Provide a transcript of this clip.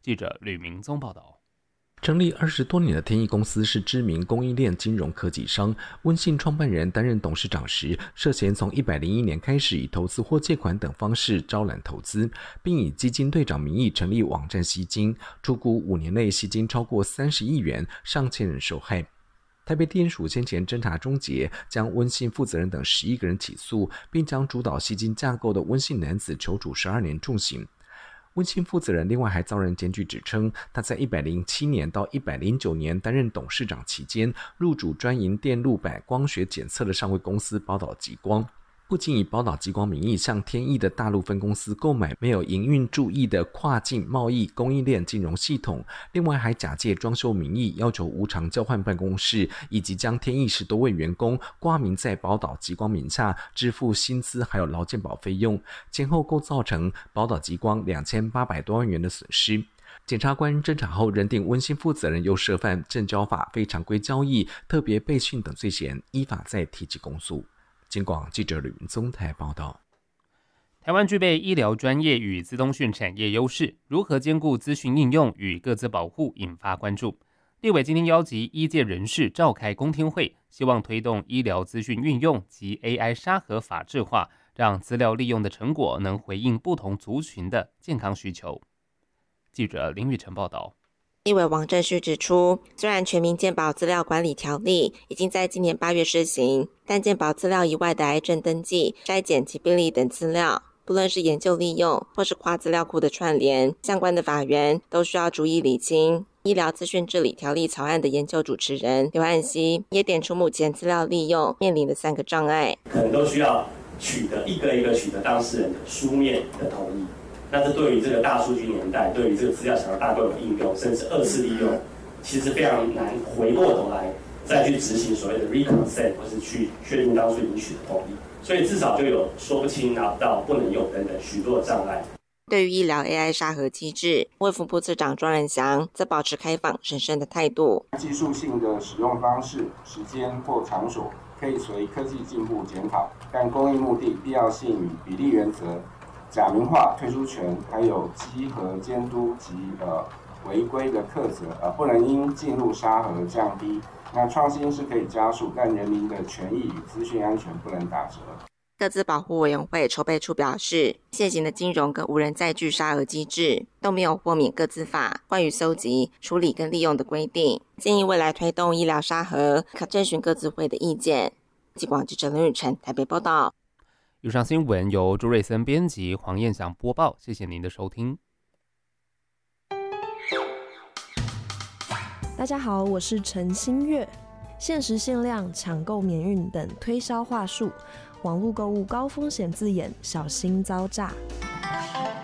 记者吕明宗报道。 成立20多年的天翼公司是知名供应链金融科技商。温信创办人担任董事长时，涉嫌从101年开始以投资或借款等方式招揽投资，并以基金队长名义成立网站吸金，出股5年内吸金超过30亿元，上千人受害。台北地检署先前侦查终结，将温信负责人等11个人起诉，并将主导吸金架构的温信男子囚处12年重刑。温信负责人另外还遭人检举指称，他在107年到109年担任董事长期间，入主专营电路板光学检测的上柜公司宝岛极光，不仅以宝岛极光名义向天翼的大陆分公司购买没有营运注意的跨境贸易供应链金融系统，另外还假借装修名义要求无偿交换办公室，以及将天翼10多位员工挂名在宝岛极光名下，支付薪资还有劳健保费用，前后构造成宝岛极光2800多万元的损失。检察官侦查后认定温信负责人又涉犯证交法非常规交易、特别备讯等罪嫌，依法再提起公诉。警广记者吕明宗台报道。 台湾具备医疗专业与资通讯产业优势，如何兼顾资讯应用与个资保护引发关注。立委今天邀集医界人士召开公听会，希望推动医疗资讯运用及 AI 沙盒法制化，让资料利用的成果能回应不同族群的健康需求。记者林宇成报道。 立委王正旭指出，虽然全民健保资料管理条例已经在今年8月施行，但健保资料以外的癌症登记、筛检及病历等资料，不论是研究利用或是跨资料库的串联，相关的法源都需要逐一理清。医疗资讯治理条例草案的研究主持人刘汉熙也点出目前资料利用面临的3个障碍， 可能都需要一个一个取得当事人的书面的同意。那这对于这个大数据年代，对于这个资料想要大规模应用，甚至2次利用，其实非常难回过头来再去执行所谓的 reconsent， 或是去确定当初已经取得同意，所以至少就有说不清、拿不到、不能用等等许多的障碍。 对于医疗 AI 沙盒机制，卫福部次长庄仁祥则保持开放审慎的态度。 技术性的使用方式、时间或场所可以随科技进步检讨，但公益目的、必要性与比例原则、假名化、退出权，还有稽核监督及违规的课责，不能因进入沙盒降低。那创新是可以加速，但人民的权益与资讯安全不能打折。 个资保护委员会筹备处表示，现行的金融跟无人载具沙盒机制都没有豁免个资法关于搜集、处理跟利用的规定，建议未来推动医疗沙盒可征询个资会的意见。记广记者林宇成台北报道。 以上新闻由朱瑞森编辑，黄燕祥播报，谢谢您的收听。 大家好，我是陈新月。限时限量、抢购免运等推销话术，网络购物高风险字眼，小心遭诈。